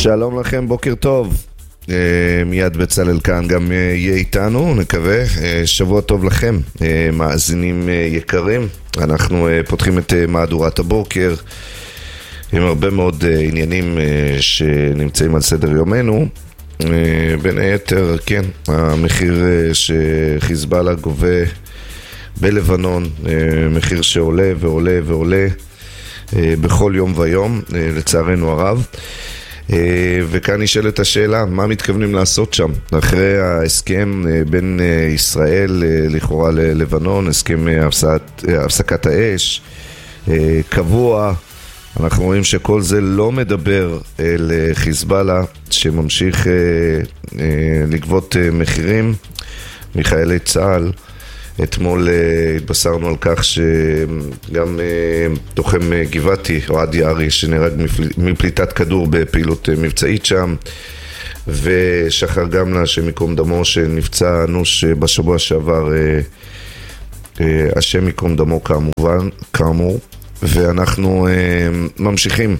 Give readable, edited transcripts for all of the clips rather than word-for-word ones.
שלום לכם, בוקר טוב. מיד בצלאל כאן גם יהיה איתנו, נקווה. שבוע טוב לכם, מאזינים יקרים. אנחנו פותחים את מהדורת הבוקר עם הרבה מאוד עניינים שנמצאים על סדר יומנו. בין היתר, כן, המחיר שחיזבאללה גובה בלבנון, מחיר שעולה ועולה ועולה בכל יום ויום, לצערנו הרב. וכאן נשאלת השאלה, מה מתכוונים לעשות שם? אחרי ההסכם בין ישראל לכאורה ללבנון, הסכם הפסקת האש, קבוע, אנחנו רואים שכל זה לא מדבר אל חיזבאללה, שממשיך לגבות מחירים מחיילי צה"ל. אתמול התבשרנו על כך שגם תוחם גבעתי, אוהד יערי, שנהרג מפליטת כדור בפעילות מבצעית שם, ושחר גמלה, שמקום דמו, שנפצע אנוש בשבוע שעבר, השם מקום דמו כאמור. ואנחנו ממשיכים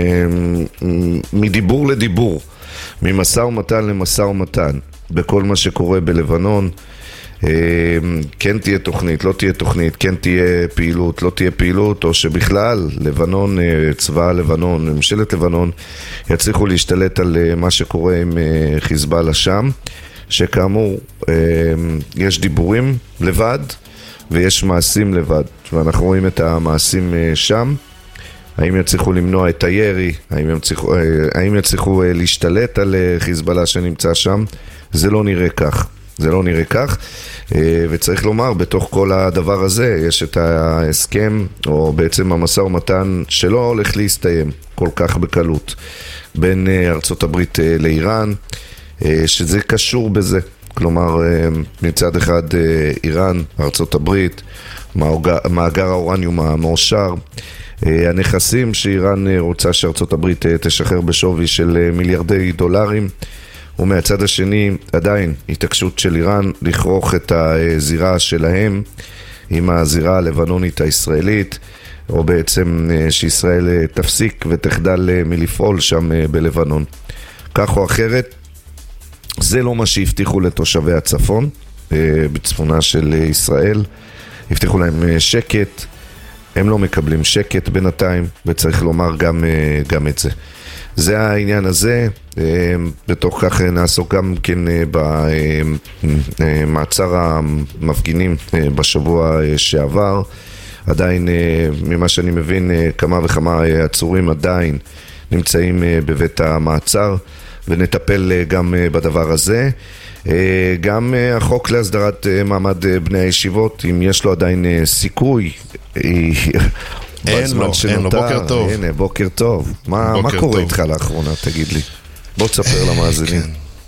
מדיבור לדיבור, ממשא ומתן למשא ומתן, בכל מה שקורה בלבנון. כן תהיה תוכנית, לא תהיה תוכנית, כן תהיה פעילות, לא תהיה פעילות, או שבכלל לבנון, צבא לבנון, ממשלת לבנון, יצליחו להשתלט על מה שקורה עם חיזבאללה שם, שכאמור יש דיבורים לבד ויש מעשים לבד, ואנחנו רואים את המעשים שם. האם יצליחו למנוע את הירי, האם יצליחו להשתלט על חיזבאללה שנמצא שם? זה לא נראה כך. זה לא נראה כך, וצריך לומר, בתוך כל הדבר הזה יש את ההסכם, או בעצם המשא ומתן שלא הולך להסתיים כל כך בקלות, בין ארצות הברית לאיראן, שזה קשור בזה. כלומר, מצד אחד איראן, ארצות הברית, מאגר האורניום המאושר, הנכסים שאיראן רוצה שארצות הברית תשחרר בשווי של מיליארדי דולרים, ומהצד השני עדיין התעקשות של איראן לכרוך את הזירה שלהם עם הזירה הלבנונית הישראלית, או בעצם שישראל תפסיק ותחדל מלפעול שם בלבנון. כך או אחרת, זה לא מה שהבטיחו לתושבי הצפון, בצפונה של ישראל. הבטיחו להם שקט, הם לא מקבלים שקט בינתיים, וצריך לומר גם את זה. זה העניין הזה. בתוך כך נעסוק גם כן במעצר המפגינים בשבוע שעבר. עדיין, ממה שאני מבין, כמה וכמה עצורים עדיין נמצאים בבית המעצר, ונטפל גם בדבר הזה. גם החוק להסדרת מעמד בני הישיבות, אם יש לו עדיין סיכוי, אין לו, בוקר טוב. הנה, בוקר טוב. מה קורה איתך לאחרונה, תגיד לי? בוא תספר למאזינים.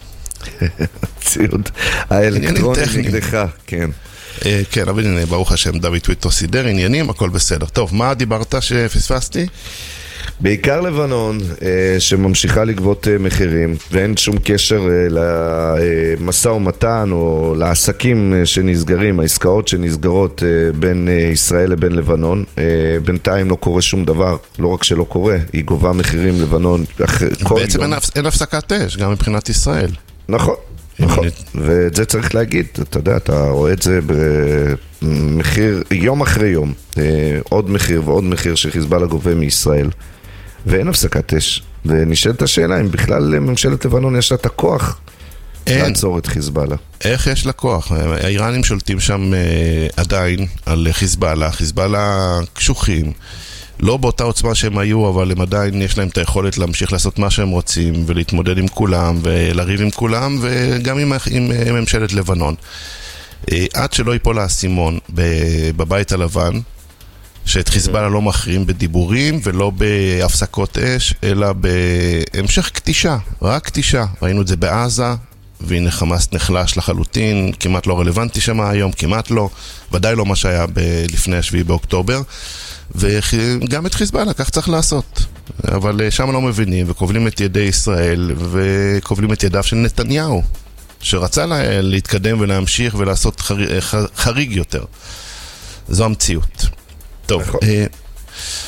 ציוד האלקטרוני נגדך, כן. כן, אבל הנה, ברוך השם, דוד טוויטו סידר עניינים, הכל בסדר. טוב, מה דיברת שפספסתי? בעיקר לבנון, שממשיכה לגבות מחירים, ואין שום קשר למשא ומתן או לעסקים שנסגרים, העסקאות שנסגרות בין ישראל לבין לבנון. בינתיים לא קורה שום דבר, לא רק שלא קורה, היא גובה מחירים לבנון כל בעצם יום. אין הפסקת אש, גם מבחינת ישראל. נכון. נכון, ואת זה צריך להגיד, אתה יודע, אתה רואה את זה במחיר, יום אחרי יום, עוד מחיר ועוד מחיר שחיזבאללה גובה מישראל, ואין הפסקת אש. ונשאלת השאלה אם בכלל ממשלת לבנון יש לה את הכוח לעצור את חיזבאללה. איך יש לה כוח? האיראנים שולטים שם עדיין על חיזבאללה, חיזבאללה קשוחים, לא באותה עוצמה שהם היו, אבל הם עדיין יש להם את היכולת להמשיך לעשות מה שהם רוצים, ולהתמודד עם כולם, ולריב עם כולם, וגם עם ממשלת לבנון. עד שלא ייפול האסימון בבית הלבן, שאת חיזבאללה לא מכריעים בדיבורים, ולא בהפסקות אש, אלא בהמשך קטישה, רק קטישה. ראינו את זה בעזה, והנה חמאס נחלש לחלוטין, כמעט לא רלוונטי שם היום, כמעט לא, ודאי לא מה שהיה לפני השביעי באוקטובר, וגם את חיזבאללה, כך צריך לעשות. אבל שם לא מבינים, וכובלים את ידי ישראל, וכובלים את ידיו של נתניהו, שרצה להתקדם ולהמשיך ולעשות חריג יותר. זו המציאות. טוב,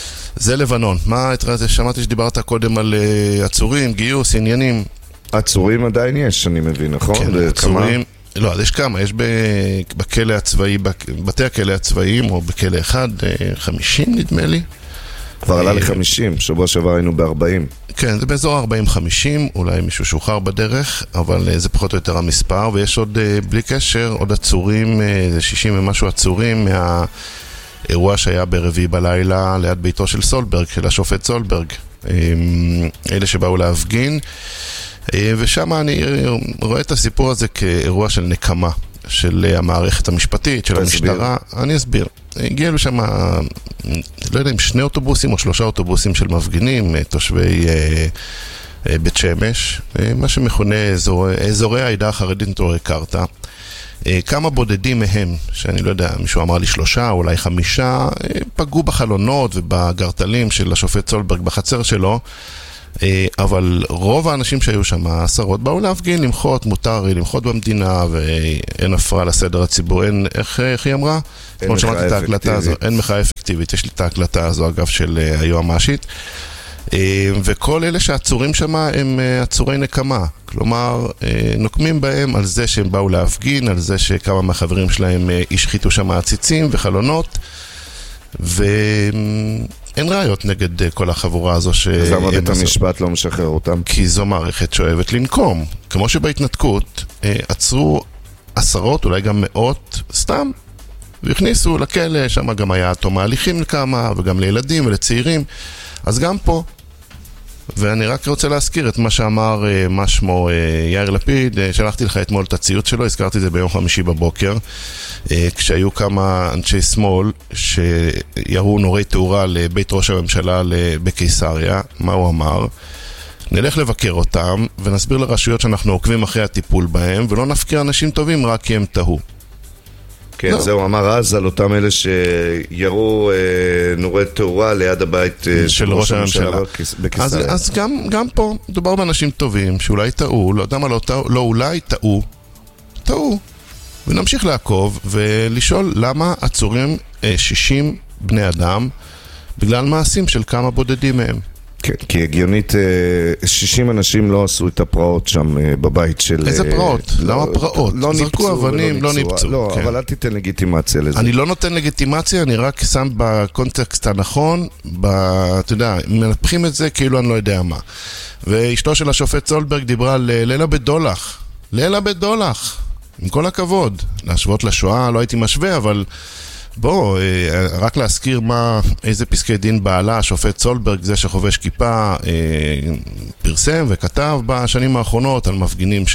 זה לבנון. מה, שמעתי שדיברת קודם על עצורים, גיוס, עניינים. עצורים עדיין יש, אני מבין, נכון? כן, עצורים. לא, אז יש כמה, יש בכלא הצבאי, בתי הכלא הצבאיים, או בכלא אחד, 50 נדמה לי. כבר עלה ל-50, שבוע שעבר היינו ב-40. כן, זה באזור 40-50, אולי מישהו שוחרר בדרך, אבל זה פחות או יותר המספר, ויש עוד, בלי קשר, עוד עצורים, זה 60 ומשהו עצורים מהאירוע שהיה ברביעי בלילה ליד ביתו של סולברג, של השופט סולברג, אלה שבאו להפגין, ושם אני רואה את הסיפור הזה כאירוע של נקמה, של המערכת המשפטית, של המשטרה. אני אסביר. הגיעו שם, לא יודע אם 2 אוטובוסים או 3 אוטובוסים של מפגינים, תושבי בית שמש, מה שמכונה אזורי העדה החרדית נטורי קרתא. כמה בודדים מהם, שאני לא יודע, מישהו אמר לי 3, אולי 5, פגעו בחלונות ובגרטלים של השופט סולברג בחצר שלו, אבל רוב האנשים שהיו שם, 10, באו להפגין, למחות, מותר למחות במדינה, ואין הפרעה לסדר הציבור, איך היא אמרה? כמו שמעתי את ההקלטה הזו, אין מחאה אפקטיבית, יש לי את ההקלטה הזו, אגב, של היועמ"שית, וכל אלה שעצורים שם הם עצורי נקמה, כלומר, נוקמים בהם על זה שהם באו להפגין, על זה שכמה מהחברים שלהם השחיתו שם עציצים וחלונות, אין ראיות נגד כל החבורה הזו אז למה בית המשפט לא משחרר אותם? כי זו מערכת שאוהבת לנקום. כמו שבהתנתקות עצרו 10, אולי גם 100, סתם, והכניסו לכלא, שם גם היה תום ההליכים לכמה, וגם לילדים ולצעירים. אז גם פה, ואני רק רוצה להזכיר את מה שאמר, מה שמו יאיר לפיד, שלחתי לך אתמול את הציוץ שלו, הזכרתי את זה ביום חמישי בבוקר, כשהיו כמה אנשי שמאל שירו נורי תאורה לבית ראש הממשלה בקיסריה. מה הוא אמר? נלך לבקר אותם ונסביר לרשויות שאנחנו עוקבים אחרי הטיפול בהם, ולא נפקיר אנשים טובים רק כי הם תהו. כן, לא. זהו אמר אז על אותם אלה שירו נורי תאורה ליד הבית של ראש הממשלה בקיסריה. אז גם פה מדובר באנשים טובים שאולי טעו, לא יודע מה, לא אולי טעו, ונמשיך לעקוב ולשאול למה עצורים 60 בני אדם בגלל מעשים של כמה בודדים מהם. כן, כי הגיונית 60 אנשים לא עשו את הפרעות שם בבית של... איזה פרעות? למה פרעות? זרקו אבנים, לא נפצו. לא, אבל אל תיתן לגיטימציה לזה. אני לא נותן לגיטימציה, אני רק שם בקונטקסט הנכון, אתה יודע, מנפחים את זה כאילו אני לא יודע מה. ואשתו של השופט סולברג דיברה על לילה בדולח. לילה בדולח. עם כל הכבוד. להשוות לשואה לא הייתי משווה, אבל... בוא, רק להזכיר איזה פסקי דין בעלה השופט סולברג, זה שחובש כיפה, פרסם וכתב בשנים האחרונות על מפגינים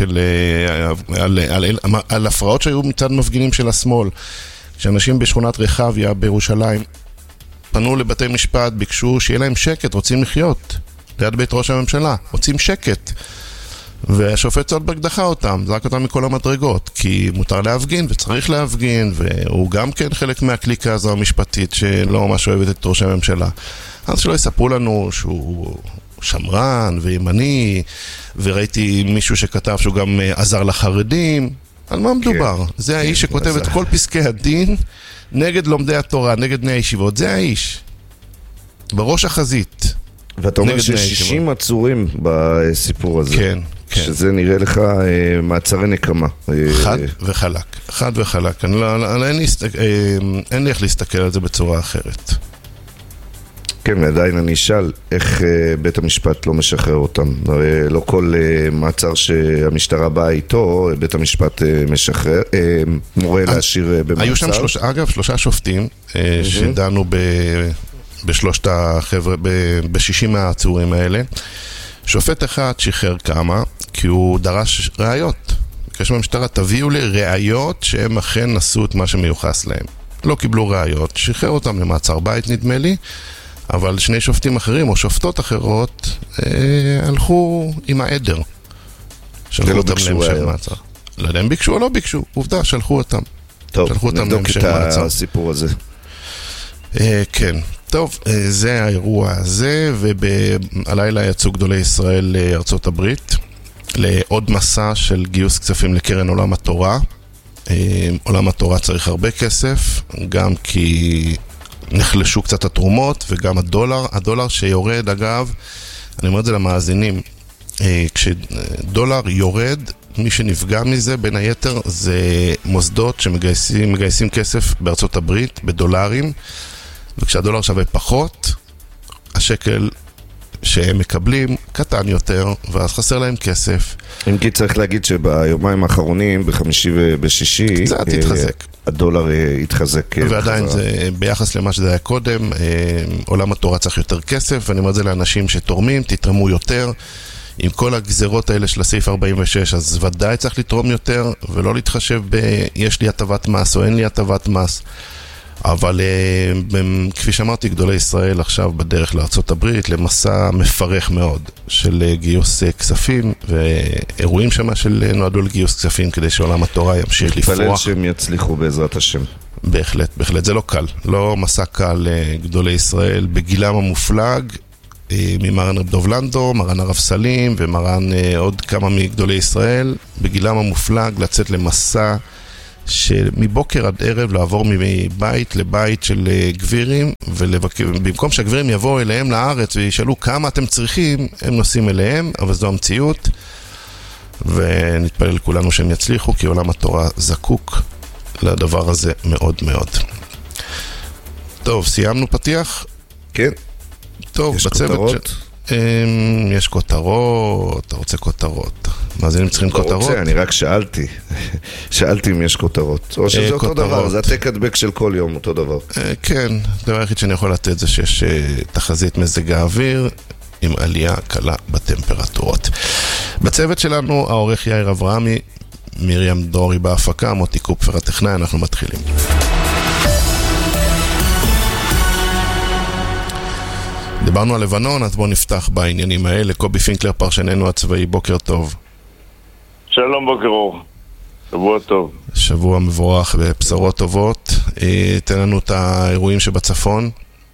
על הפרעות שהיו מצד מפגינים של השמאל. כשאנשים בשכונת רחביה בירושלים פנו לבתי משפט, ביקשו שיהיה להם שקט, רוצים לחיות ליד בית ראש הממשלה, רוצים שקט. והשופט סולברג דחה אותם, זרק אותם מכל המדרגות, כי מותר להפגין וצריך להפגין, והוא גם כן חלק מהקליקה הזו המשפטית שלא ממש אוהבת את ראש הממשלה. אז שלא יספרו לנו שהוא שמרן וימני, וראיתי מישהו שכתב שהוא גם עזר לחרדים. על מה מדובר? זה האיש שכותב את כל פסקי הדין נגד לומדי התורה, נגד בני הישיבות. זה האיש. בראש החזית. ואתה אומר ש60 עצורים בסיפור הזה. כן. שזה נראה לך מעצרי נקמה. חד וחלק. אין לי איך להסתכל על זה בצורה אחרת. כן, ועדיין אני אשאל איך בית המשפט לא משחרר אותם. לא כל מעצר שהמשטרה באה איתו, בית המשפט משחרר, מורה להשאיר במעצר. היו שם 3 שופטים שדנו בשלושת החבר'ה, ב60 מהעצורים האלה. שופט אחד שחרר כמה, כי הוא דרש ראיות. ביקש מהמשטרה, תביאו לי ראיות שהם אכן עשו את מה שמיוחס להם. לא קיבלו ראיות, שחרר אותם למעצר בית נדמה לי, אבל 2 שופטים אחרים או שופטות אחרות הלכו עם העדר. שלחו אותם להמשך מעצר. לא יודע אם ביקשו או לא ביקשו, עובדה, שלחו אותם. טוב, נבדוק את הסיפור הזה. כן. טוב, זה האירוע הזה, ובלילה יצאו גדולי ישראל לארצות הברית, לעוד מסע של גיוס כספים לקרן עולם התורה. עולם התורה צריך הרבה כסף, גם כי נחלשו קצת התרומות, וגם הדולר שיורד, אגב, אני אומר את זה למאזינים, כשדולר יורד, מי שנפגע מזה בין היתר זה מוסדות שמגייסים כסף בארצות הברית בדולרים, וכשהדולר שווה פחות, השקל שהם מקבלים קטן יותר, ואז חסר להם כסף. אם כי צריך להגיד שביומיים האחרונים, בחמישי ובשישי, קצת התחזק. הדולר התחזק. ועדיין זה, ביחס למה שזה היה קודם, עולם התורה צריך יותר כסף, ואני אומר את זה לאנשים שתורמים, תתרמו יותר. עם כל הגזרות האלה של הסעיף 46, אז ודאי צריך לתרום יותר, ולא להתחשב יש לי הטבת מס או אין לי הטבת מס. אבל כפי שאמרתי, גדולי ישראל עכשיו בדרך לארצות הברית, למסע מפרך מאוד של גיוס כספים, ואירועים שמה של נועדו לגיוס כספים, כדי שעולם התורה ימשיך לפרוח. מתפלל שהם יצליחו בעזרת השם. בהחלט, בהחלט. זה לא קל. לא מסע קל לגדולי ישראל, בגילם המופלג, ממרן רב דוב לנדו, מרן הרב סלים ומרן עוד כמה מגדולי ישראל, בגילם המופלג לצאת למסע שמבוקר עד ערב לעבור מבית לבית של גבירים, ובמקום שהגבירים יבואו אליהם לארץ וישאלו כמה אתם צריכים, הם נוסעים אליהם, אבל זו המציאות, ונתפלל כולנו שהם יצליחו, כי עולם התורה זקוק לדבר הזה מאוד מאוד. טוב, סיימנו פתיח? כן. טוב, יש בצוות כותרות? יש כותרות, אתה רוצה כותרות. מאזינים צריכים כותרות? אני רק שאלתי אם יש כותרות. או שזה אותו דבר, זה הטק הדבק של כל יום, אותו דבר. כן, הדבר היחיד שאני יכול לתת זה שיש תחזית מזג האוויר עם עלייה קלה בטמפרטורות. בצוות שלנו, העורך יאיר אברהמי, מרים דרורי בהפקה, מוטי קופפר הטכנאי, אנחנו מתחילים. דיברנו על לבנון, אז בואו נפתח בעניינים האלה. קובי פינקלר, פרשננו הצבאי, בוקר טוב. שלום, בוקר אור. שבוע טוב. שבוע מבורך ובשורות טובות. תן לנו את האירועים שבצפון.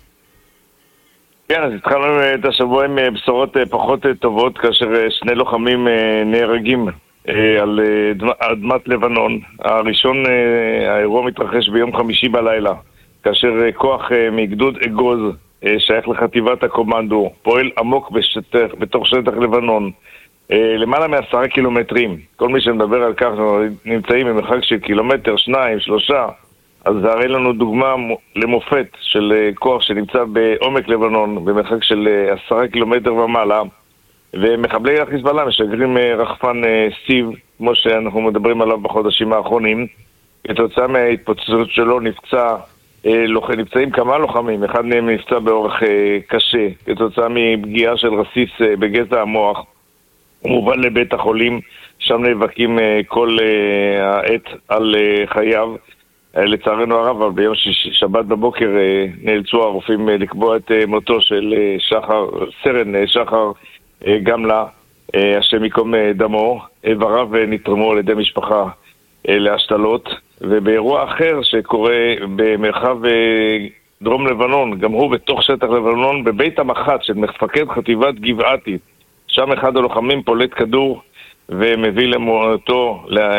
כן, אז התחלנו את השבוע עם בשורות פחות טובות, כאשר שני לוחמים נהרגים על אדמת לבנון. האירוע מתרחש ביום חמישי בלילה, כאשר כוח מגדוד אגוז, שייך לחטיבת הקומנדו, פועל עמוק בתוך שטח לבנון, למעלה מ10 קילומטרים. כל מי שמדבר על כך נמצאים במרחק של קילומטר, 2, 3, אז זה הרי לנו דוגמה למופת של כוח שנמצא בעומק לבנון, במרחק של 10 קילומטר ומעלה, ומחבלי החיזבאללה משגרים רחפן סיב, כמו שאנחנו מדברים עליו בחודשים האחרונים. כתוצאה מההתפוצצות שלו נפצעים כמה לוחמים, אחד מהם נפצע באורח קשה כתוצאה מפגיעה של רסיס בגזע המוח. הוא מובן לבית החולים, שם נאבקים כל העת על חייו. לצערנו הרב, אבל ביום שבת בבוקר נאלצו הרופאים לקבוע את מותו של סרן שחר גמלה, השם ייקום דמו. איבריו נתרמו על ידי משפחה להשתלות. ובאירוע אחר שקורה במרחב דרום לבנון, גם הוא בתוך שטח לבנון, בבית המח"ט של מפקד חטיבת גבעתי, שם אחד הלוחמים פולט כדור ומביא למותו,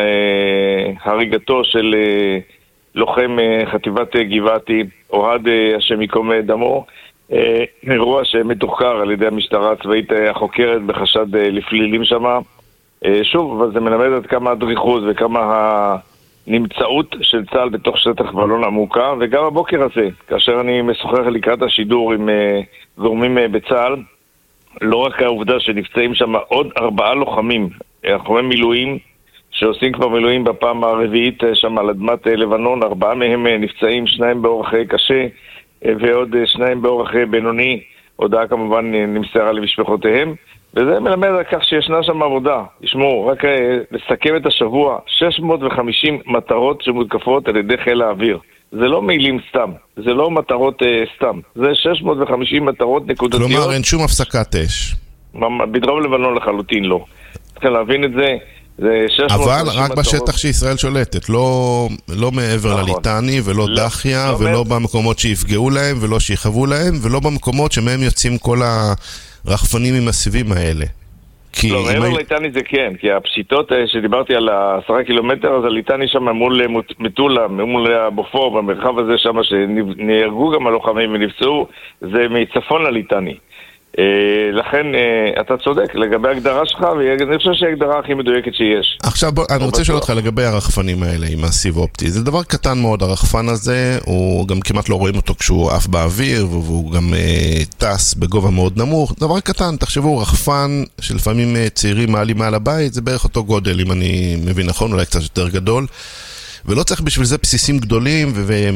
להריגתו של לוחם חטיבת גבעתי, אוהד השם ייקום דמו. אירוע שמתוחקר על ידי המשטרה הצבאית החוקרת בחשד לפלילים שמה. שוב, אבל זה מלמד עד כמה הדריכות וכמה נמצאות של צה"ל בתוך שטח בלון עמוקה. וגם הבוקר הזה, כאשר אני משוחח לקראת השידור עם גורמים בצה"ל, לא רק העובדה שנפצעים שם עוד 4 לוחמים, לוחמי מילואים שעושים כבר מילואים בפעם הרביעית שם על אדמת לבנון, 4 מהם נפצעים, 2 באורח קשה ועוד 2 באורח בינוני. הודעה כמובן נמסרה למשפחותיהם, וזה מלמד על כך שישנה שם עבודה. ישמעו, רק לסכם את השבוע, 650 מטרות שמותקפות על ידי חיל האוויר. זה לא מילים סתם, זה לא מטרות סתם, זה 650 מטרות נקודתיות. כלומר, אין שום הפסקת אש. בדרום לבנון לחלוטין לא. צריך להבין את זה. אבל רק בשטח שישראל שולטת, לא מעבר לליטני ולא דחיה ולא במקומות שיפגעו להם ולא שיחוו להם ולא במקומות שמהם יוצאים כל הרחפנים עם הסיבים האלה. לא, מעבר ליטני זה כן, כי הפשיטות שדיברתי על 10 קילומטר, אז הליטני שם מול מטולה, מול הבופור, במרחב הזה שם שנהרגו גם הלוחמים ונפצעו, זה מצפון לליטני. לכן אתה צודק לגבי ההגדרה שלך, ואני חושב שהיא ההגדרה הכי מדויקת שיש. עכשיו אני רוצה לשאול אותך לגבי הרחפנים האלה עם הסיב אופטי. זה דבר קטן מאוד, הרחפן הזה, הוא גם כמעט לא רואים אותו כשהוא עף באוויר, והוא גם טס בגובה מאוד נמוך. דבר קטן, תחשבו, רחפן שלפעמים צעירים מעלים מעל הבית, זה בערך אותו גודל, אם אני מבין נכון, אולי קצת יותר גדול, ולא צריך בשביל זה בסיסים גדולים,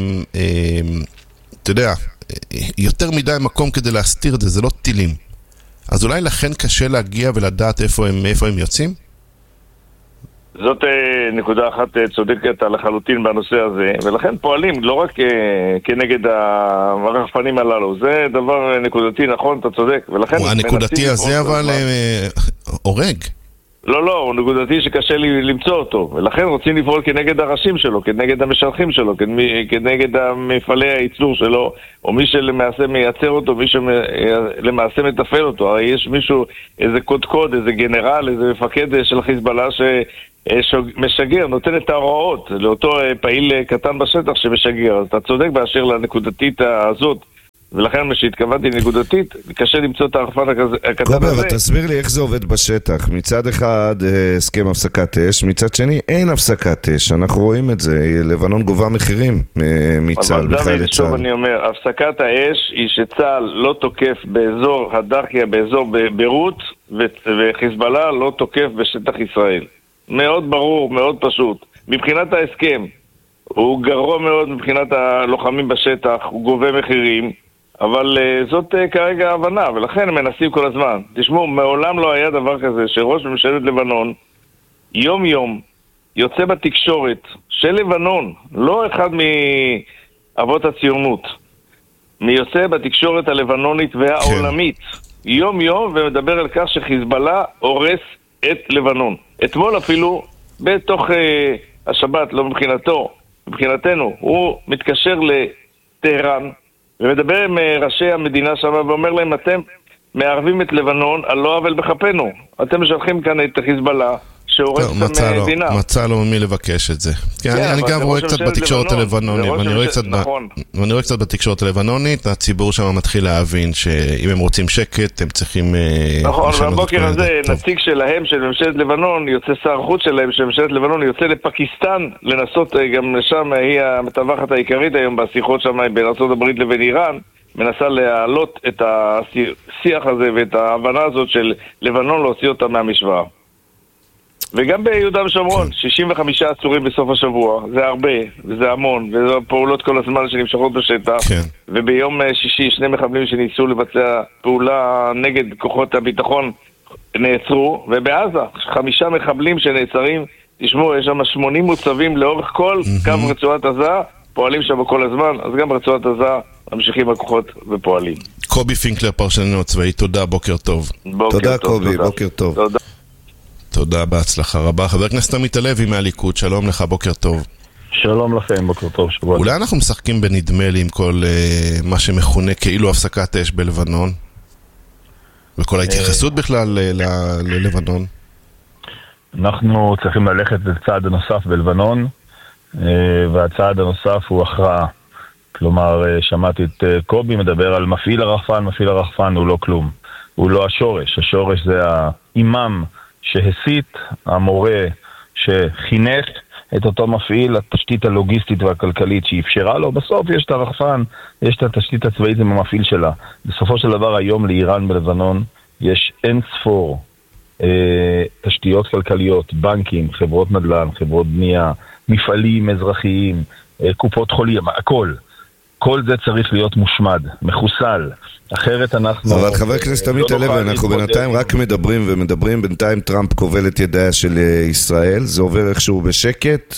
אתה יודע, יותר מדי מקום כדי להסתיר את זה, זה לא טילים. אז אולי לכן קשה להגיע ולדעת איפה הם יוצאים? זאת נקודה אחת צודקת לחלוטין בנושא הזה, ולכן פועלים לא רק כנגד הרחפנים הללו, זה דבר נקודתי, נכון, אתה צודק, ולכן הנקודתי הזה אבל הורג. לא, הוא נקודתי שקשה לי למצוא אותו, ולכן רוצים לפעול כנגד הראשים שלו, כנגד המשלחים שלו, כנגד המפעלי הייצור שלו, או מי שלמעשה מייצר אותו, מי שלמעשה מטפל אותו. הרי יש מישהו, איזה קוד, איזה גנרל, איזה מפקד של חיזבאללה שמשגר, נותן את ההוראות לאותו פעיל קטן בשטח שמשגר. אז אתה צודק באשר לנקודתית הזאת, ולכן מה שהתכוונתי נקודתית, קשה למצוא את הרחפן הקטן הזה. אבל תסביר לי איך זה עובד בשטח. מצד אחד הסכם הפסקת אש, מצד שני אין הפסקת אש. אנחנו רואים את זה, לבנון גובה מחירים מצה"ל, בחיילי צה"ל. שוב אני אומר, הפסקת האש היא שצה"ל לא תוקף באזור הדחיה, באזור ביירות, וחיזבאללה לא תוקף בשטח ישראל. מאוד ברור, מאוד פשוט. מבחינת ההסכם, הוא גרוע מאוד מבחינת הלוחמים בשטח, הוא גובה מחירים, אבל זאת כרגע הבנה, ולכן הם מנסים כל הזמן. תשמעו, מעולם לא היה דבר כזה שראש ממשלת לבנון יום יום יוצא בתקשורת של לבנון, לא אחד מאבות הציונות, יוצא בתקשורת הלבנונית והעולמית יום יום ומדבר על כך שחיזבאללה הורס את לבנון. אתמול אפילו בתוך השבת, לא מבחינתנו, הוא מתקשר לטהרן ומדבר עם ראשי המדינה שם ואומר להם, אתם מערבים את לבנון על לא עוול בכפנו. אתם משלחים כאן את חיזבאללה שהורס את המדינה. מצא לו ממי לבקש את זה. אני גם רואה קצת בתקשורת הלבנונית, ואני רואה קצת בתקשורת הלבנונית, הציבור שם מתחיל להבין שאם הם רוצים שקט, הם צריכים... נכון, והבוקר הזה נציג שלהם, של ממשלת לבנון, יוצא שר החוץ שלהם, של ממשלת לבנון, יוצא לפקיסטן, לנסות גם שם, היא המתווכת העיקרית היום בשיחות שם בין ארצות הברית לבין איראן, מנסה להעלות את השיח הזה ואת ההבנה הזאת של לבנון להוציא אותה מהמשוואה. וגם ביהודה ושומרון, 65 עצורים בסוף השבוע, זה הרבה, וזה המון, וזה פעולות כל הזמן שנמשכות בשטח, וביום שישי 2 מחבלים שניסו לבצע פעולה נגד כוחות הביטחון נעצרו, ובעזה 5 מחבלים שנעצרים, תשמעו, יש שם 80 מוצבים לאורך כל קו רצועת עזה, פועלים שם כל הזמן, אז גם ברצועת עזה ממשיכים הכוחות ופועלים. קובי פינקלר, פרשננו הצבאי, תודה, בוקר טוב. תודה קובי, בוקר טוב. תודה, בהצלחה רבה. חבר הכנסת עמית הלוי מהליכוד, שלום לך, בוקר טוב. שלום לכם, בוקר טוב, שבוע. אולי אנחנו משחקים בנדמה לי עם כל מה שמכונה כאילו הפסקת אש בלבנון? וכל ההתייחסות בכלל ללבנון? אנחנו צריכים ללכת לצעד הנוסף בלבנון, והצעד הנוסף הוא הכרעה. כלומר, שמעתי את קובי מדבר על מפעיל הרחפן הוא לא כלום. הוא לא השורש, השורש זה האימאם שהסית, המורה שחינך את אותו מפעיל, התשתית הלוגיסטית והכלכלית שאפשרה לו. בסוף יש את הרחפן, יש את התשתית הצבאית עם המפעיל שלה. בסופו של דבר היום לאיראן בלבנון יש אין ספור תשתיות כלכליות, בנקים, חברות נדל"ן, חברות בנייה, מפעלים אזרחיים, קופות חולים, הכל. כל זה צריך להיות מושמד, מחוסל. אחרת אנחנו... אבל חבר הכנסת עמית הלוי, אנחנו בינתיים רק מדברים, בינתיים טראמפ כובל את ידיה של ישראל, זה עובר איכשהו בשקט,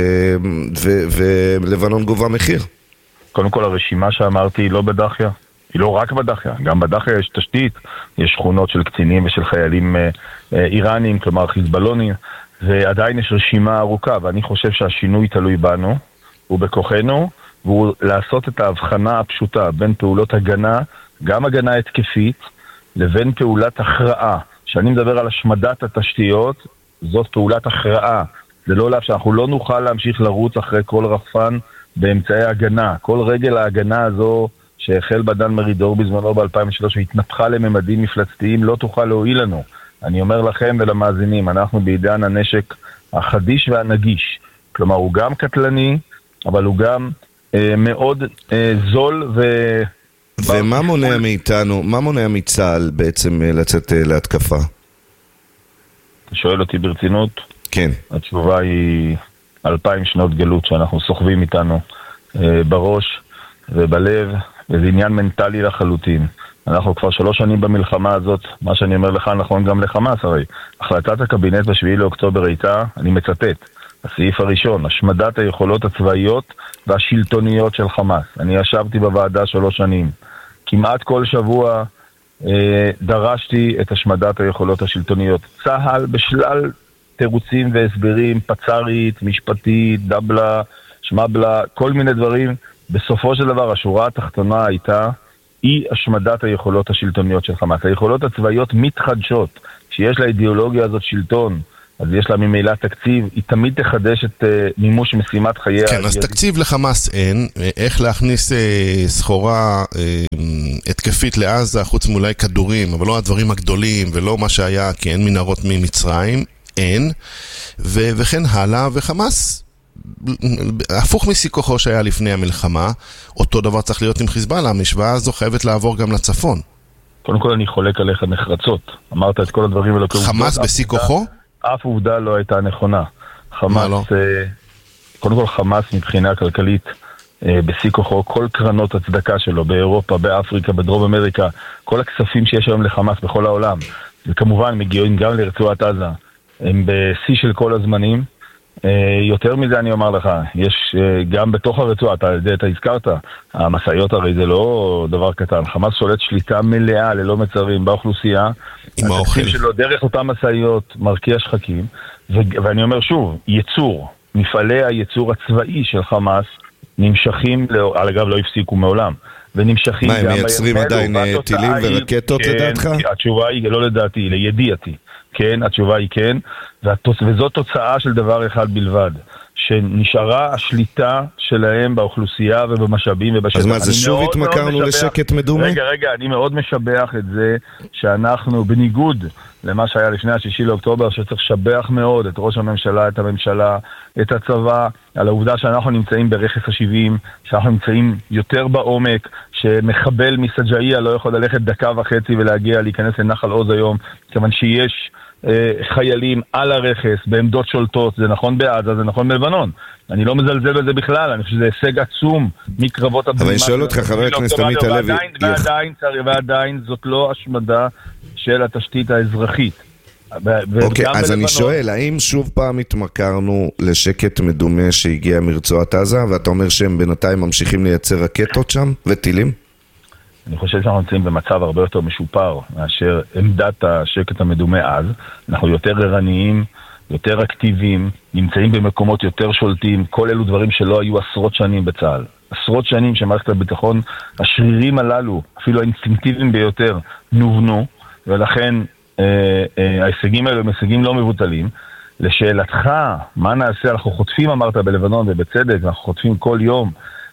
ולבנון גובה מחיר. קודם כל הרשימה שאמרתי היא לא בדחיה, היא לא רק בדחיה, גם בדחיה יש תשתית, יש שכונות של קצינים ושל חיילים איראנים, כלומר חיזבאללונים, ועדיין יש רשימה ארוכה, ואני חושב שהשינוי תלוי בנו, ובכוחנו, והוא לעשות את ההבחנה הפשוטה בין פעולות הגנה, גם הגנה התקפית, לבין פעולת הכרעה, כשאני מדבר על השמדת התשתיות, זאת פעולת הכרעה. זה לא להפך, אנחנו לא נוכל להמשיך לרוץ אחרי כל רחפן באמצעי הגנה. כל רגל ההגנה הזו שהחל בדן מרידור בזמנו ב-2003 והתנפחה לממדים מפלצתיים לא תוכל להועיל לנו. אני אומר לכם ולמאזינים, אנחנו בעידן הנשק החדיש והנגיש. כלומר, הוא גם קטלני, אבל הוא גם מאוד זול ומה מונע מאיתנו, מה מונע מצה"ל בעצם לצאת להתקפה? אתה שואל אותי ברצינות? כן. התשובה היא 2000 שנות גלות שאנחנו סוחבים איתנו בראש ובלב, וזה עניין מנטלי לחלוטין. אנחנו כבר 3 שנים במלחמה הזאת, מה שאני אומר לך נכון גם לחמאס הרי. החלטת הקבינט ב7 לאוקטובר הייתה, אני מצטט, הסעיף הראשון, השמדת היכולות הצבאיות והשלטוניות של חמאס. אני ישבתי בוועדה 3 שנים. כמעט כל שבוע דרשתי את השמדת היכולות השלטוניות. צה"ל בשלל תירוצים והסברים, פצרית, משפטית, דבלה, שמבלה, כל מיני דברים. בסופו של דבר השורה התחתונה הייתה אי השמדת היכולות השלטוניות של חמאס. היכולות הצבאיות מתחדשות. כשיש לאידיאולוגיה הזאת שלטון, אז יש לה ממילא תקציב, היא תמיד תחדש את מימוש משימת חייה. כן, אז תקציב לחמאס אין, איך להכניס סחורה התקפית לעזה, חוץ מאולי כדורים, אבל לא הדברים הגדולים, ולא מה שהיה, כי אין מנהרות ממצרים, אין, וכן הלאה, וחמאס, הפוך מסיכוחו שהיה לפני המלחמה, אותו דבר צריך להיות עם חיזבאללה, המשוואה הזו חייבת לעבור גם לצפון. קודם כל אני חולק עליך נחרצות, אמרת את כל הדברים האלה. חמאס בסיכוחו? אף עובדה לא הייתה נכונה. חמאס, קודם כל חמאס מבחינה כלכלית בסיכוחו, כל קרנות הצדקה שלו באירופה, באפריקה, בדרום אמריקה, כל הכספים שיש היום לחמאס בכל העולם, וכמובן מגיעים גם לרצועת עזה, הם בשיא של כל הזמנים. יותר מזה אני אומר לך, יש גם בתוך הרצועה, אתה הזכרת, המסעיות הרי זה לא דבר קטן, חמאס שולט שליטה מלאה ללא מצרים באוכלוסייה, עם האוכל שלו דרך אותם מסעיות מרקיע שחקים, ואני אומר שוב, ייצור, מפעלי הייצור הצבאי של חמאס נמשכים, אגב לא הפסיקו מעולם, ונמשכים מה, הם מייצרים עדיין טילים ורקטות לדעתך? התשובה היא לא לדעתי, לידיעתי. כן, התשובה היא כן, וזאת תוצאה של דבר אחד בלבד, שנשארה השליטה שלהם באוכלוסייה ובמשאבים ובשטח. אז מה, זה שוב התמכרנו לשקט מדומה? רגע, אני מאוד משבח את זה שאנחנו, בניגוד למה שהיה לפני 6 לאוקטובר, שצריך לשבח מאוד את ראש הממשלה, את הממשלה, את הצבא, על העובדה שאנחנו נמצאים ברכס ה-70, שאנחנו נמצאים יותר בעומק, שמחבל מסג'איה לא יכול ללכת 1.5 דקות ולהגיע, להיכנס לנחל עוז היום, כיוון שיש חיילים על הרכס, בעמדות שולטות, זה נכון בעזה, זה נכון בלבנון. אני לא מזלזל בזה בכלל, אני חושב שזה הישג עצום מקרבות הבלימה. אבל אני שואל אותך, חבר הכנסת עמית הלוי. ועדיין זאת לא השמדה של התשתית האזרחית. אוקיי, אז אני שואל, האם שוב פעם התמכרנו לשקט מדומה שהגיע מרצועת עזה, ואתה אומר שהם בינתיים ממשיכים לייצר רקטות שם וטילים? אני חושב שאנחנו נמצאים במצב הרבה יותר משופר מאשר עמדת השקט המדומה אז. אנחנו יותר ערניים, יותר אקטיביים, נמצאים במקומות יותר שולטים, כל אלו דברים שלא היו עשרות שנים בצה"ל. עשרות שנים שמערכת הביטחון, השרירים הללו, אפילו האינסטינקטיביים ביותר, נובנו, ולכן ההישגים האלו הם הישגים לא מבוטלים. לשאלתך, מה נעשה? אנחנו חוטפים, אמרת בלבנון ובצדק, אנחנו חוטפים כל יום,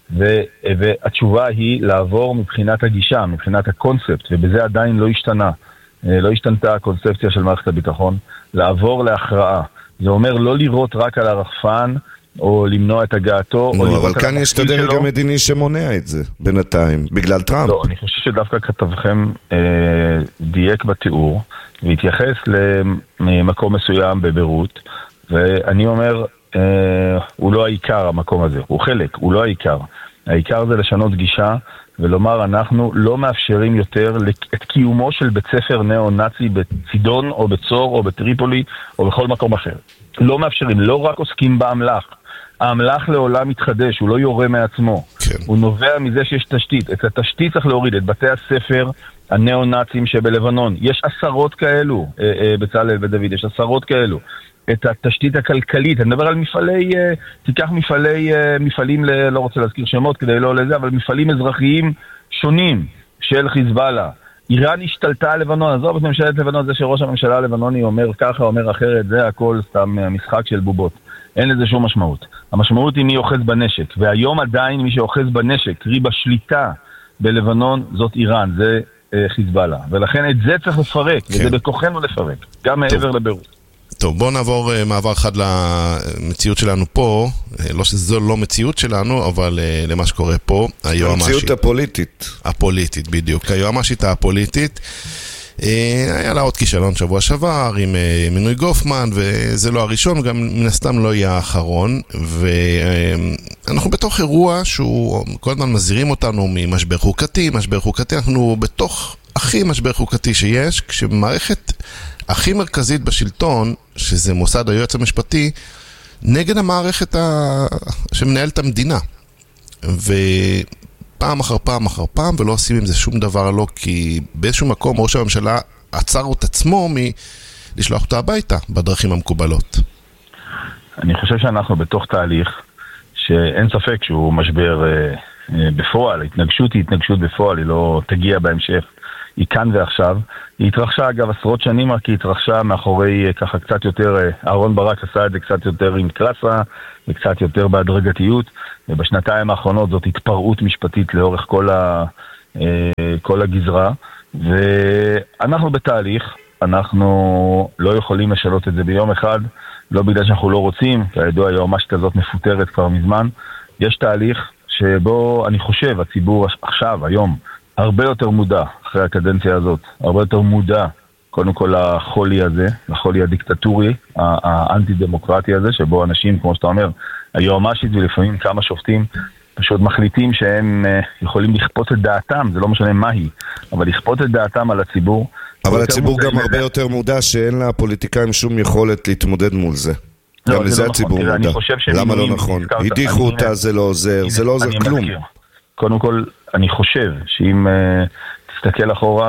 והתשובה היא לעבור מבחינת הגישה, מבחינת הקונספט, ובזה עדיין לא השתנה. לא השתנתה הקונספציה של מערכת הביטחון, לעבור להכרעה. זה אומר לא לראות רק על הרחפן, או למנוע את הגעתו. אבל כאן יש את הדרג המדיני שמונע את זה, בינתיים, בגלל טראמפ. לא, אני חושב שדווקא כתבכם דייק בתיאור, והתייחס למקום מסוים בביירות, ואני אומר, הוא לא העיקר המקום הזה, הוא חלק, הוא לא העיקר. העיקר זה לשנות גישה, ולומר אנחנו לא מאפשרים יותר את קיומו של בית ספר נאו-נאצי בצידון או בצור או בטריפולי או בכל מקום אחר. לא מאפשרים, לא רק עוסקים באמל"ח. האמל"ח לעולם מתחדש, הוא לא יורה מעצמו. כן. הוא נובע מזה שיש תשתית. את התשתית צריך להוריד, את בתי הספר הנאו-נאצים שבלבנון. יש עשרות כאלו, בצלאל ודוד, יש עשרות כאלו. את התשתית הכלכלית, אני מדבר על מפעלי, תיקח מפעלים, לא רוצה להזכיר שמות כדי לא לזה, אבל מפעלים אזרחיים שונים של חיזבאללה, איראן השתלטה על לבנון, עזוב את ממשלת לבנון, זה שראש הממשלה הלבנוני אומר ככה, אומר אחרת, זה הכל סתם משחק של בובות. אין לזה שום משמעות. המשמעות היא מי אוחז בנשק, והיום עדיין מי שאוחז בנשק, קרי בשליטה בלבנון, זאת איראן, זה חיזבאללה. ולכן את זה צריך לפרק, וזה בכוחנו לפרק, גם מעבר לבירות. טוב, בואו נעבור מעבר אחד למציאות שלנו פה, לא שזו לא מציאות שלנו, אבל למה שקורה פה, המציאות הפוליטית. הפוליטית, בדיוק. היועמ"שית הפוליטית, היה לה עוד כישלון שבוע שעבר עם מינוי גופמן, וזה לא הראשון, גם מן הסתם לא יהיה האחרון, ואנחנו בתוך אירוע שהוא, כל הזמן מזהירים אותנו ממשבר חוקתי, אנחנו בתוך הכי משבר חוקתי שיש, כשמערכת הכי מרכזית בשלטון, שזה מוסד היועץ המשפטי, נגד המערכת שמנהלת את המדינה. ופעם אחר פעם אחר פעם, ולא עושים עם זה שום דבר לא, כי באיזשהו מקום ראש הממשלה עצר את עצמו מלשלוח אותה הביתה בדרכים המקובלות. אני חושב שאנחנו בתוך תהליך שאין ספק שהוא משבר בפועל. ההתנגשות היא התנגשות בפועל, היא לא תגיע בהמשך. היא כאן ועכשיו. היא התרחשה אגב עשרות שנים, רק היא התרחשה מאחורי ככה קצת יותר, אהרון ברק עשה את זה קצת יותר עם קלאסה וקצת יותר בהדרגתיות, ובשנתיים האחרונות זאת התפרעות משפטית לאורך כל הגזרה, ואנחנו בתהליך, אנחנו לא יכולים לשנות את זה ביום אחד, לא בגלל שאנחנו לא רוצים, כידוע היועמ"שית הזאת מפוטרת כבר מזמן, יש תהליך שבו אני חושב הציבור עכשיו, היום, הרבה יותר מודע, אחרי הקדנציה הזאת, הרבה יותר מודע, קודם כל לחולי הזה, לחולי הדיקטטורי, האנטי-דמוקרטי הזה, שבו אנשים, כמו שאתה אומר, היועמ"שית ולפעמים כמה שופטים, פשוט מחליטים שהם יכולים לכפות את דעתם, זה לא משנה מה היא, אבל לכפות את דעתם על הציבור. אבל הציבור גם הרבה יותר מודע שאין לפוליטיקאים שום יכולת להתמודד מול זה. גם לזה הציבור מודע. למה לא נכון? הדיחו אותה, זה לא עוזר, זה לא עוזר כלום. קודם כל, אני חושב שאם תסתכל אחורה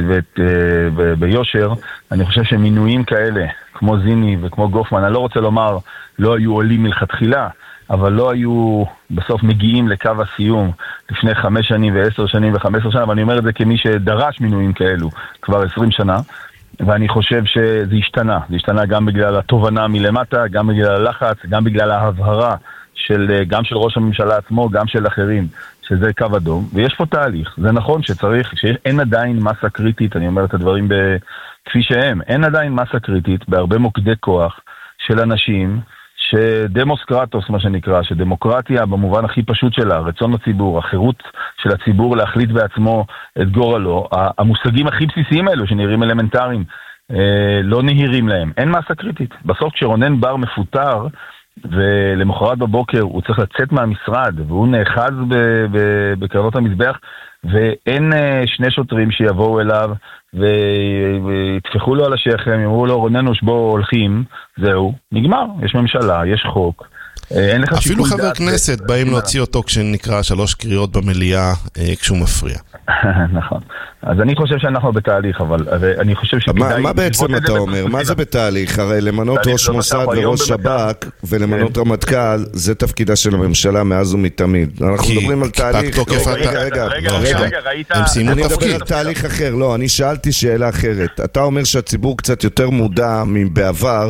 וביושר, אני חושב שמינויים כאלה, כמו זיני וכמו גופמן, אני לא רוצה לומר, לא היו עולים מלכתחילה, אבל לא היו בסוף מגיעים לקו הסיום לפני 5 שנים ו10 שנים ו15 שנה, ואני אומר את זה כמי שדרש מינויים כאלו כבר 20 שנה, ואני חושב שזה השתנה. זה השתנה גם בגלל התובנה מלמטה, גם בגלל הלחץ, גם בגלל ההבהרה גם של ראש הממשלה עצמו, גם של אחרים, שזה קו אדום, ויש פה תהליך. זה נכון שצריך, שאין עדיין מסה קריטית, אני אומר את הדברים כפי שהם, אין עדיין מסה קריטית בהרבה מוקדי כוח של אנשים, שדמוסקרטוס, מה שנקרא, שדמוקרטיה במובן הכי פשוט שלה, רצון הציבור, החירות של הציבור להחליט בעצמו את גורלו, המושגים הכי בסיסיים האלו שנראים אלמנטריים, לא נהירים להם. אין מסה קריטית. בסוף כשרונן בר מפוטר, ולמחרת בבוקר הוא צריך לצאת מהמשרד, והוא נאחז בקרנות המזבח, ואין 2 שוטרים שיבואו אליו, ויתפחו לו על השכם, יאמרו לו, רוננוש בו הולכים, זהו, נגמר, יש ממשלה, יש חוק. אפילו חבר כנסת באים להוציא אותו כשנקרא 3 קריאות במליאה כשהוא מפריע. נכון. אז אני חושב שאנחנו בתהליך, אבל אני חושב שכדאי... מה בעצם אתה אומר? מה זה בתהליך? הרי למנות ראש מוסד וראש שב"כ ולמנות רמטכ"ל, זה תפקידה של הממשלה מאז ומתמיד. אנחנו מדברים על תהליך... רגע, אני מדבר על תהליך אחר. לא, אני שאלתי שאלה אחרת. אתה אומר שהציבור קצת יותר מודע מבעבר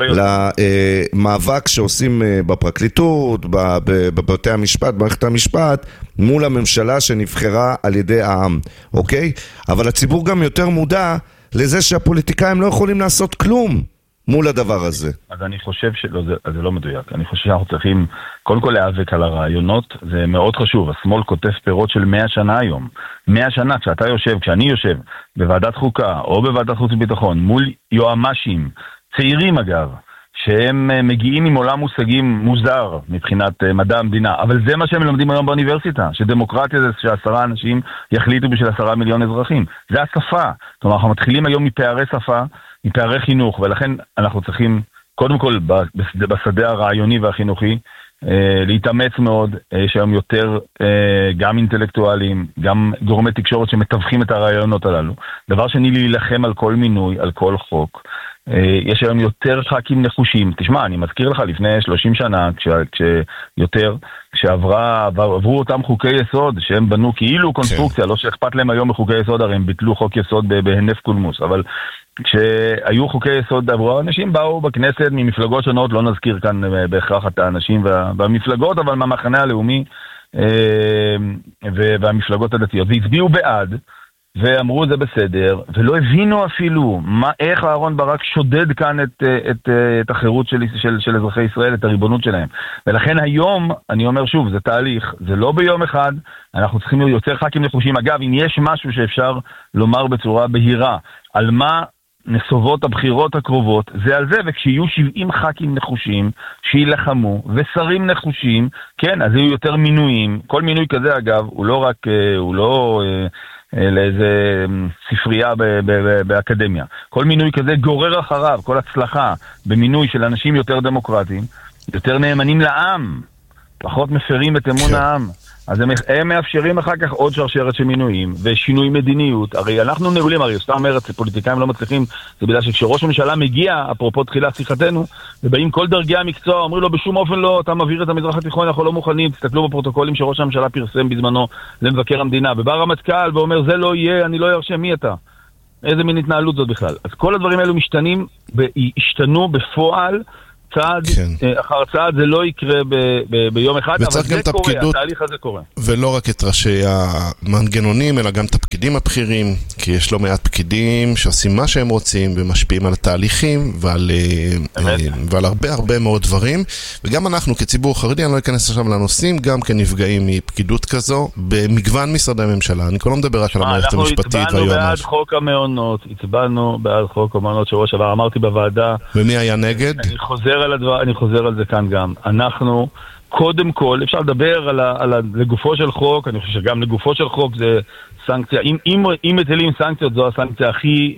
למאבק שעושים בפרקליטות, בבתי המשפט, במערכת המשפט, מול הממשלה שנבחרה על ידי העם, אוקיי? אבל הציבור גם יותר מודע לזה שהפוליטיקאים לא יכולים לעשות כלום מול הדבר הזה. אז אני חושב זה לא מדויק. אני חושב שאנחנו צריכים קודם כל להיאבק על הרעיונות, זה מאוד חשוב. השמאל כותב פירות של 100 שנה היום. 100 שנה, כשאני יושב בוועדת חוקה או בוועדת חוץ וביטחון, מול יועמ"שים, צעירים אגב, שהם מגיעים עם עולם מושגים מוזר מבחינת מדע המדינה, אבל זה מה שהם לומדים היום באוניברסיטה, שדמוקרטיה זה ש10 אנשים יחליטו בשביל 10 מיליון אזרחים. זה השפה. כלומר, אנחנו מתחילים היום מפערי שפה, מפערי חינוך, ולכן אנחנו צריכים, קודם כל, בשדה הרעיוני והחינוכי, להתאמץ מאוד, שהיום יותר גם אינטלקטואלים, גם גורמי תקשורת שמתווכים את הרעיונות הללו. דבר שני, להילחם על כל מינוי, על כל חוק. יש היום יותר ח"כים נחושים. תשמע, אני מזכיר לך לפני 30 שנה, כשעברו אותם חוקי יסוד, שהם בנו כאילו קונסטרוקציה, לא שאכפת להם היום מחוקי יסוד, הרי הם ביטלו חוק יסוד בהינף קולמוס, אבל כשהיו חוקי יסוד עברו, אנשים באו בכנסת ממפלגות שונות, לא נזכיר כאן בהכרח את האנשים והמפלגות, אבל מהמחנה הלאומי והמפלגות הדתיות, והצביעו בעד, ואמרו זה בסדר, ולא הבינו אפילו איך אהרון ברק שודד כאן את החירות של אזרחי ישראל, את הריבונות שלהם. ולכן היום, אני אומר שוב, זה תהליך, זה לא ביום אחד, אנחנו צריכים יותר ח"כים נחושים. אגב, אם יש משהו שאפשר לומר בצורה בהירה, על מה נסובות הבחירות הקרובות, זה על זה, וכשיהיו 70 ח"כים נחושים שילחמו, ושרים נחושים, כן, אז יהיו יותר מינויים. כל מינוי כזה, אגב, הוא לא לאיזה ספרייה באקדמיה. כל מינוי כזה גורר אחריו, כל הצלחה במינוי של אנשים יותר דמוקרטיים, יותר נאמנים לעם, פחות מפרים את אמון העם. אז הם מאפשרים אחר כך עוד שרשרת של מינויים ושינוי מדיניות. הרי אנחנו נעולים, הרי סתם אומרת, פוליטיקאים לא מצליחים, זה בגלל שכשראש הממשלה מגיע, אפרופו תחילת שיחתנו, ובאים כל דרגי המקצוע, אומרים לו בשום אופן לא, אתה מבהיר את המזרח התיכון, אנחנו לא מוכנים, תסתכלו בפרוטוקולים שראש הממשלה פרסם בזמנו למבקר המדינה, ובא רמטכ"ל ואומר זה לא יהיה, אני לא ירשה, מי אתה? איזה מין התנהלות זאת בכלל? אז כל הדברים האלו השתנו בפועל, צעד אחר צעד, זה לא יקרה ביום אחד, אבל זה קורה, התהליך הזה קורה. ולא רק את ראשי המנגנונים, אלא גם את הפקידים הבכירים, כי יש לא מעט פקידים שעושים מה שהם רוצים, ומשפיעים על התהליכים, ועל הרבה מאוד דברים, וגם אנחנו כציבור חרדי, אני לא אכנס עכשיו לנושאים, גם כנפגעים מפקידות כזו, במגוון משרדי הממשלה, אני כבר לא מדבר רק על המערכת המשפטית. אנחנו הצבענו בעד חוק המעונות, שראש עבר, אמרתי בוועדה. ומי היה נגד? אני חוזר על זה כאן גם. אנחנו, קודם כל, אפשר לדבר לגופו של חוק, אני חושב שגם לגופו של חוק זה סנקציה, אם מטילים סנקציות, זו הסנקציה הכי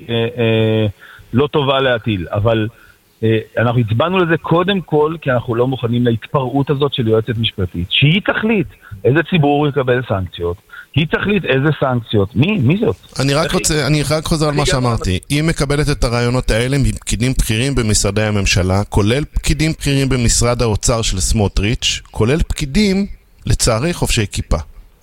לא טובה להטיל, אבל אנחנו הצבענו לזה קודם כל, כי אנחנו לא מוכנים להתפרעות הזאת של יועצת משפטית, שהיא תחליט איזה ציבור יקבל סנקציות, היא תחליט איזה סנקציות. מי זאת? אני רק חוזר על מה שאמרתי. היא מקבלת את הרעיונות האלה מפקידים בכירים במשרדי הממשלה, כולל פקידים בכירים במשרד האוצר של סמוטריץ', כולל פקידים, לצערי, חובשי כיפה.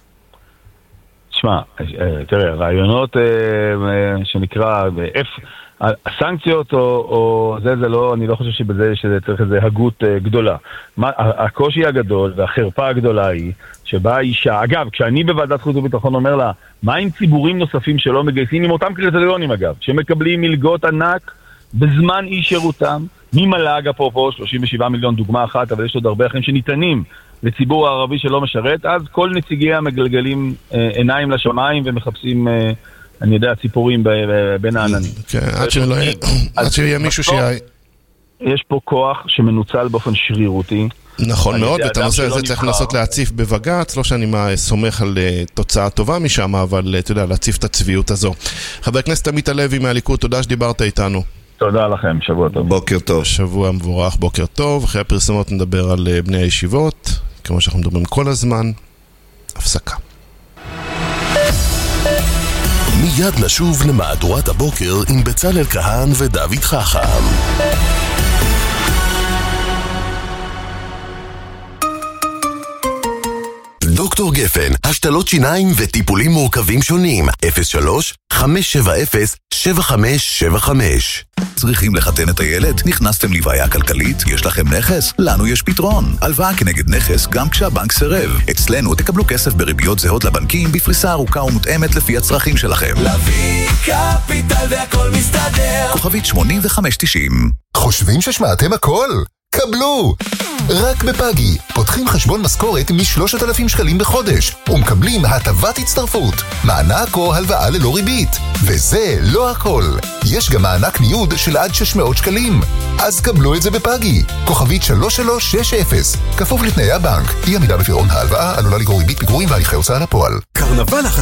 תשמע, תראה, רעיונות שנקרא, הסנקציות או זה לא, אני לא חושב שבזה שזה צריך איזו הגות גדולה. הקושי הגדול והחרפה הגדולה היא שבה האישה, אגב, כשאני בוועדת חוץ וביטחון אומר לה, מה עם ציבורים נוספים שלא מגייסים, עם אותם קריטריונים אגב, שמקבלים מלגות ענק בזמן אי שירותם, ממל"ג אפרופו, 37 מיליון דוגמה אחת, אבל יש עוד הרבה אחרים שניתנים לציבור הערבי שלא משרת, אז כל נציגיה מגלגלים עיניים לשמיים ומחפשים אני יודע, ציפורים בין העננים. עד שיהיה מישהו יש פה כוח שמנוצל באופן שרירותי. נכון מאוד, את הנושא הזה צריך לנסות להציף בבג"ץ, לא שאני סומך על תוצאה טובה משם, אבל אתה יודע, להציף את הצביעות הזו. חבר הכנסת עמית הלוי מהליכוד, תודה שדיברת איתנו. תודה לכם, שבוע טוב. בוקר טוב. שבוע מבורך, בוקר טוב. אחרי הפרסומות נדבר על בני הישיבות, כמו שאנחנו מדברים כל הזמן. הפסקה. מיד נשוב למהדורת הבוקר עם בצלאל כהן ודוד חכם. דוקטור גפן, השתלות שיניים וטיפולים מורכבים שונים. 03-570-7575. צריכים לחתן את הילד? נכנסתם לבעיה כלכלית? יש לכם נכס? לנו יש פתרון. הלוואה כנגד נכס גם כשהבנק סירב. אצלנו תקבלו כסף בריביות זהות לבנקים בפריסה ארוכה ומותאמת לפי הצרכים שלכם. לוי קפיטל והכל מסתדר. כוכבית 8590. חושבים ששמעתם הכל? קבלו! רק בפאגי פותחים חשבון משכורת מ3,000 שקלים בחודש ומקבלים הטבת הצטרפות, מענק או הלוואה ללא ריבית. וזה לא הכל, יש גם מענק ניוד של עד 600 שקלים. אז קבלו את זה בפאגי, כוכבית 3360, כפוף לתנאי הבנק. אי עמידה בפירעון ההלוואה עלולה לגרור ריבית פיגורים והליכי הוצאה לפועל. קרנבל